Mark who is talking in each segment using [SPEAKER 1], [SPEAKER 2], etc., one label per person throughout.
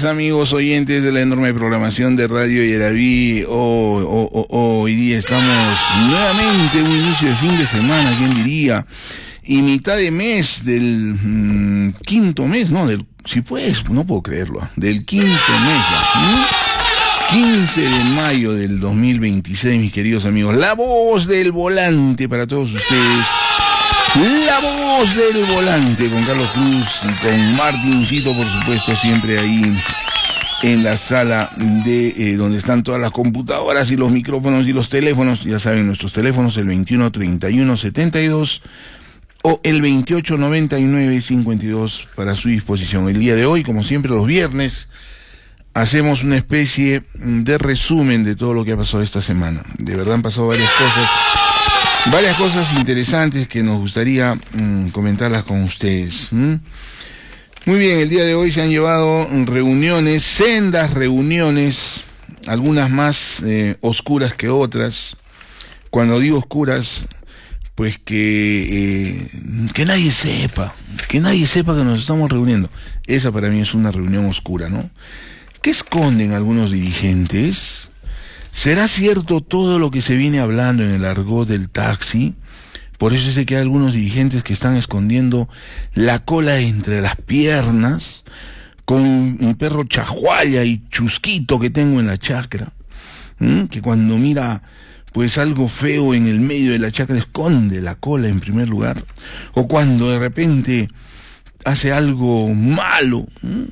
[SPEAKER 1] tardes, amigos oyentes de la enorme programación de Radio Yeraví. Hoy día estamos nuevamente un inicio de fin de semana, ¿quién diría? Y mitad de mes del quinto mes, no, si puedes, no puedo creerlo, del quinto mes ya, 15 de mayo del 2026, mis queridos amigos. La voz del volante para todos ustedes. La voz del volante con Carlos Cruz y con Martincito, por supuesto, siempre ahí en la sala de donde están todas las computadoras y los micrófonos y los teléfonos. Ya saben, nuestros teléfonos, el 2131-72 o el 2899-52 para su disposición. El día de hoy, como siempre los viernes, hacemos una especie de resumen de todo lo que ha pasado esta semana. De verdad han pasado varias cosas interesantes que nos gustaría comentarlas con ustedes. Muy bien, el día de hoy se han llevado reuniones, sendas reuniones, algunas más oscuras que otras. Cuando digo oscuras, pues que nadie sepa que nos estamos reuniendo. Esa para mí es una reunión oscura, ¿no? ¿Qué esconden algunos dirigentes? ¿Será cierto todo lo que se viene hablando en el argot del taxi? Por eso sé que hay algunos dirigentes que están escondiendo la cola entre las piernas con un perro chajuaya y chusquito que tengo en la chacra, que cuando mira pues algo feo en el medio de la chacra esconde la cola en primer lugar, o cuando de repente hace algo malo,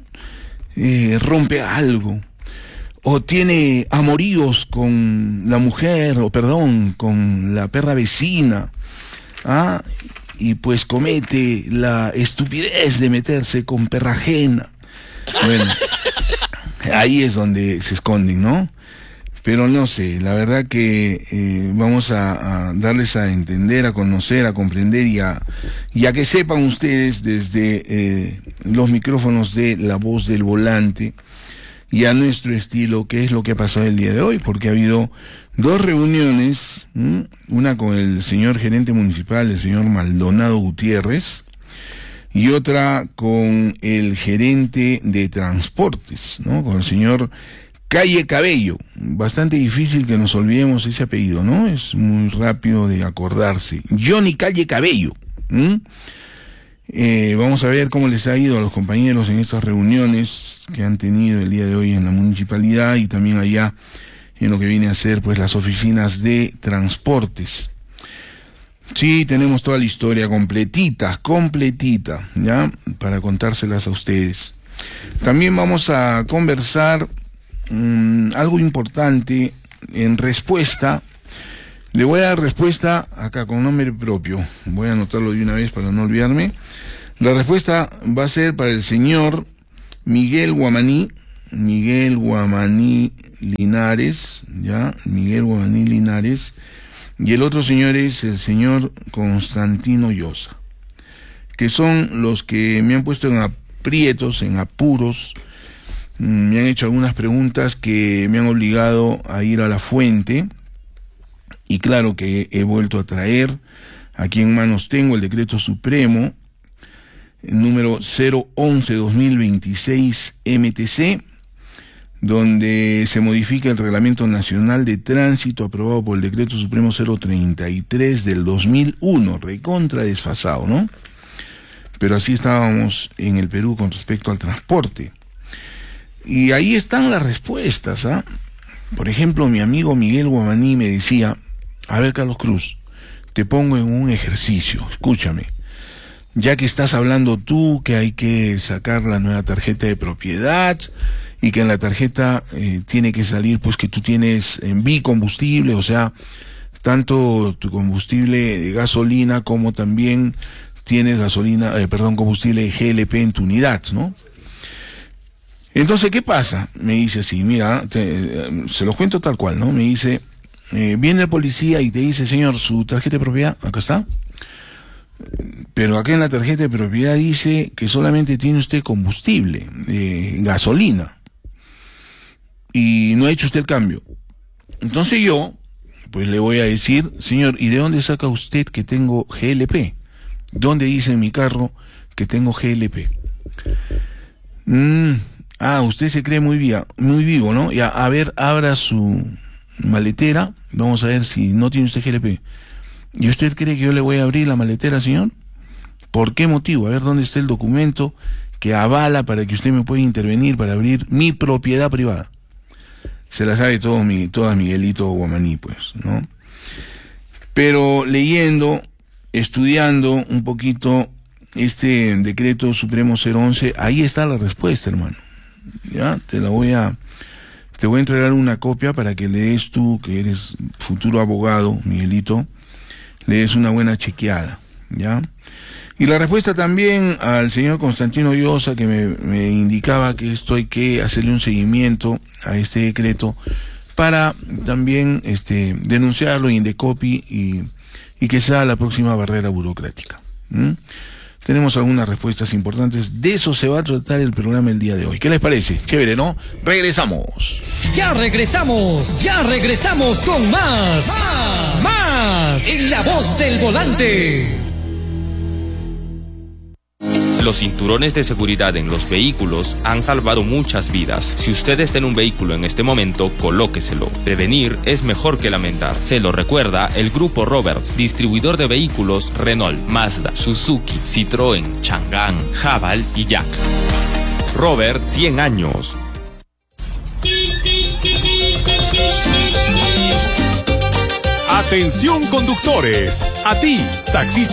[SPEAKER 1] rompe algo, o tiene amoríos con la mujer, con la perra vecina, y pues comete la estupidez de meterse con perra ajena. Bueno, ahí es donde se esconden, ¿no? Pero no sé, la verdad que vamos a darles a entender, a conocer, a comprender y a que sepan ustedes desde los micrófonos de La Voz del Volante y a nuestro estilo qué es lo que ha pasado el día de hoy, porque ha habido dos reuniones, una con el señor gerente municipal, el señor Maldonado Gutiérrez, y otra con el gerente de transportes, ¿no? Con el señor Calle Cabello. Bastante difícil que nos olvidemos ese apellido, ¿no? Es muy rápido de acordarse. Johnny Calle Cabello. Vamos a ver cómo les ha ido a los compañeros en estas reuniones que han tenido el día de hoy en la municipalidad y también allá en lo que viene a ser pues las oficinas de transportes. Sí, tenemos toda la historia completita, ¿ya? Para contárselas a ustedes. También vamos a conversar algo importante en respuesta. Le voy a dar respuesta acá con nombre propio. Voy a anotarlo de una vez para no olvidarme. La respuesta va a ser para el señor Miguel Guamaní Linares, ¿ya? Miguel Guamaní Linares. Y el otro señor es el señor Constantino Llosa, que son los que me han puesto en aprietos, en apuros. Me han hecho algunas preguntas que me han obligado a ir a la fuente. Y claro que he vuelto a traer, aquí en manos tengo el decreto supremo, el número 011-2026 MTC, donde se modifica el Reglamento Nacional de Tránsito aprobado por el decreto supremo 033 del 2001, recontra desfasado, ¿no? Pero así estábamos en el Perú con respecto al transporte. Y ahí están las respuestas, Por ejemplo, mi amigo Miguel Guamaní me decía: a ver, Carlos Cruz, te pongo en un ejercicio, escúchame. Ya que estás hablando tú que hay que sacar la nueva tarjeta de propiedad y que en la tarjeta tiene que salir pues que tú tienes en bicombustible, o sea, tanto tu combustible de gasolina como también tienes combustible GLP en tu unidad, ¿no? Entonces, ¿qué pasa? Me dice así, mira, se lo cuento tal cual, ¿no? Me dice, viene el policía y te dice: señor, su tarjeta de propiedad, acá está. Pero acá en la tarjeta de propiedad dice que solamente tiene usted combustible, gasolina, y no ha hecho usted el cambio. Entonces yo, pues le voy a decir: señor, ¿y de dónde saca usted que tengo GLP? ¿Dónde dice en mi carro que tengo GLP? Ah, usted se cree muy vivo, ¿no? Ya, a ver, abra su maletera. Vamos a ver si no tiene usted GLP. ¿Y usted cree que yo le voy a abrir la maletera, señor? ¿Por qué motivo? A ver dónde está el documento que avala para que usted me pueda intervenir para abrir mi propiedad privada. Se la sabe toda Miguelito Guamaní, pues, ¿no? Pero leyendo, estudiando un poquito este decreto supremo 011, ahí está la respuesta, hermano. Ya, te voy a entregar una copia para que le des tú, que eres futuro abogado, Miguelito, le des una buena chequeada, ¿ya? Y la respuesta también al señor Constantino Llosa, que me indicaba que esto hay que hacerle un seguimiento a este decreto para también denunciarlo en Indecopi y que sea la próxima barrera burocrática. Tenemos algunas respuestas importantes. De eso se va a tratar el programa el día de hoy. ¿Qué les parece? Chévere, ¿no? Regresamos.
[SPEAKER 2] Ya regresamos con más. En La Voz del Volante.
[SPEAKER 3] Los cinturones de seguridad en los vehículos han salvado muchas vidas. Si usted está en un vehículo en este momento, colóqueselo. Prevenir es mejor que lamentar. Se lo recuerda el Grupo Roberts, distribuidor de vehículos Renault, Mazda, Suzuki, Citroën, Chang'an, Haval y Jack. Robert, 100 años.
[SPEAKER 4] Atención conductores, a ti, taxista.